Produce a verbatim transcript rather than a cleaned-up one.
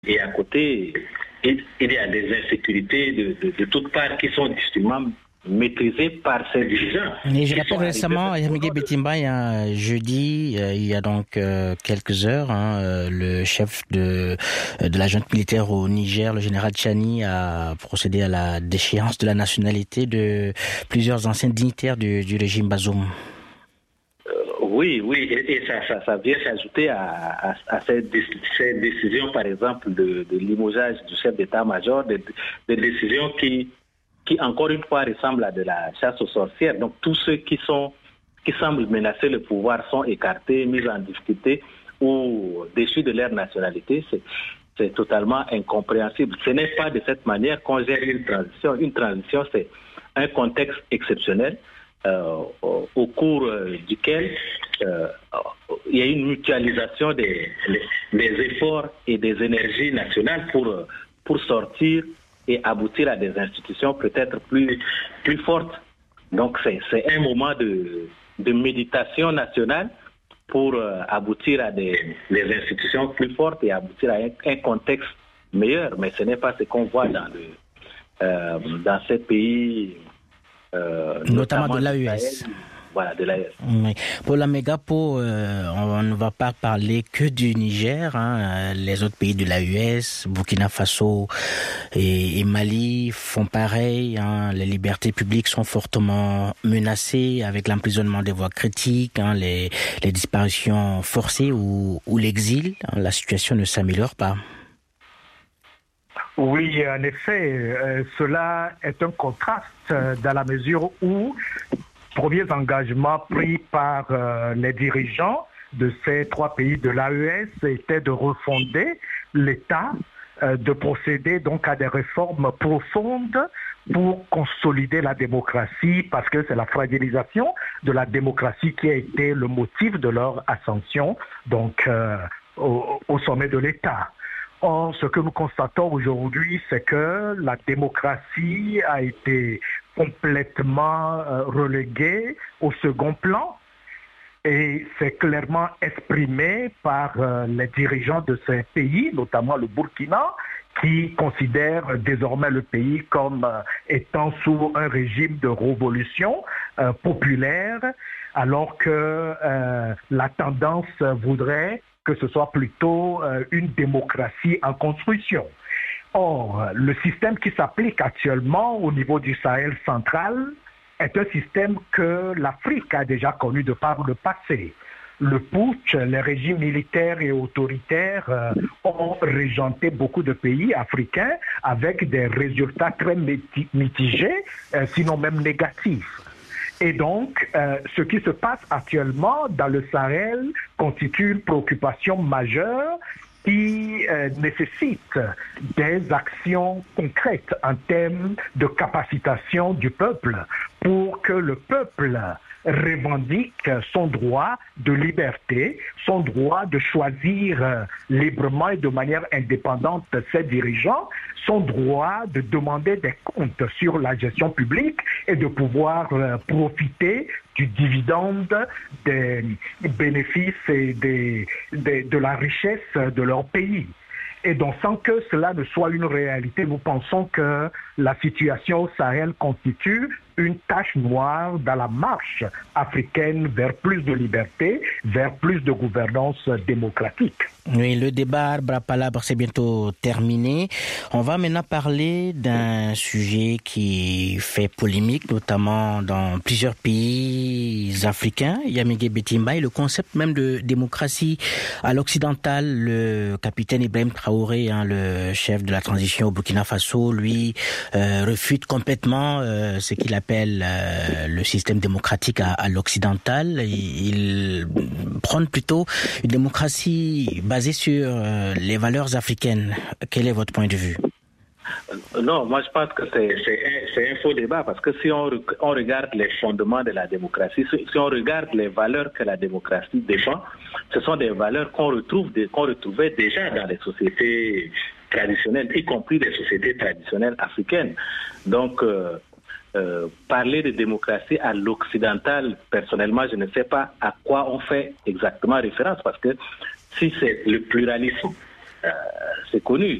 Et à côté, il, il y a des insécurités de, de, de toutes parts qui sont justement maîtrisées par ces dirigeants. Et je rappelle récemment, Yamige Betimba, il y a jeudi, euh, il y a donc euh, quelques heures, hein, euh, le chef de, de la junte militaire au Niger, le général Tchani, a procédé à la déchéance de la nationalité de plusieurs anciens dignitaires du, du régime Bazoum. Oui, oui, et, et ça, ça, ça vient s'ajouter à, à, à ces, ces décisions, par exemple, de, de limogeage du chef d'état-major, des, des décisions qui, qui, encore une fois, ressemblent à de la chasse aux sorcières. Donc, tous ceux qui, sont, qui semblent menacer le pouvoir sont écartés, mis en difficulté ou déchus de leur nationalité. C'est, c'est totalement incompréhensible. Ce n'est pas de cette manière qu'on gère une transition. Une transition, c'est un contexte exceptionnel. Euh, au, au cours euh, duquel euh, il y a une mutualisation des, des efforts et des énergies nationales pour, pour sortir et aboutir à des institutions peut-être plus, plus fortes. Donc c'est, c'est un moment de, de méditation nationale pour euh, aboutir à des, des institutions plus fortes et aboutir à un, un contexte meilleur. Mais ce n'est pas ce qu'on voit dans, le, euh, dans ces pays. Euh, notamment, notamment de l'A E S. Voilà, de l'A E S. Oui. Pour la Mégapo, euh, on ne va pas parler que du Niger. Hein. Les autres pays de l'A E S, Burkina Faso et, et Mali font pareil. Hein. Les libertés publiques sont fortement menacées avec l'emprisonnement des voix critiques, hein, les, les disparitions forcées ou, ou l'exil. Hein. La situation ne s'améliore pas. Oui, en effet, euh, cela est un contraste euh, dans la mesure où premiers engagements pris par euh, les dirigeants de ces trois pays de l'A E S étaient de refonder l'État, euh, de procéder donc à des réformes profondes pour consolider la démocratie, parce que c'est la fragilisation de la démocratie qui a été le motif de leur ascension donc euh, au, au sommet de l'État. Or, ce que nous constatons aujourd'hui, c'est que la démocratie a été complètement euh, reléguée au second plan et c'est clairement exprimé par euh, les dirigeants de ces pays, notamment le Burkina, qui considère désormais le pays comme euh, étant sous un régime de révolution euh, populaire, alors que euh, la tendance voudrait que ce soit plutôt euh, une démocratie en construction. Or, le système qui s'applique actuellement au niveau du Sahel central est un système que l'Afrique a déjà connu de par le passé. Le putsch, les régimes militaires et autoritaires euh, ont régenté beaucoup de pays africains avec des résultats très mitigés, euh, sinon même négatifs. Et donc, euh, ce qui se passe actuellement dans le Sahel constitue une préoccupation majeure qui euh, nécessite des actions concrètes en termes de capacitation du peuple pour que le peuple revendique son droit de liberté, son droit de choisir euh, librement et de manière indépendante ses dirigeants, son droit de demander des comptes sur la gestion publique et de pouvoir euh, profiter du dividende des bénéfices et des, des, de la richesse de leur pays. Et donc, sans que cela ne soit une réalité, nous pensons que la situation au Sahel constitue une tache noire dans la marche africaine vers plus de liberté, vers plus de gouvernance démocratique. Oui, le débat Arbre Palabre, c'est bientôt terminé. On va maintenant parler d'un sujet qui fait polémique, notamment dans plusieurs pays africains. Yamige Betimba, et le concept même de démocratie à l'occidental. Le capitaine Ibrahim Traoré, hein, le chef de la transition au Burkina Faso, lui euh, refute complètement euh, ce qu'il appelle euh, le système démocratique à, à l'occidental. Il, il prône plutôt une démocratie basée sur euh, les valeurs africaines. Quel est votre point de vue? Non, moi je pense que c'est, c'est, un, c'est un faux débat parce que si on, on regarde les fondements de la démocratie, si, si on regarde les valeurs que la démocratie défend, ce sont des valeurs qu'on retrouve, qu'on retrouvait déjà dans les sociétés traditionnelles, y compris les sociétés traditionnelles africaines. Donc, euh, euh, parler de démocratie à l'occidental, personnellement, je ne sais pas à quoi on fait exactement référence parce que si c'est le pluralisme c'est connu.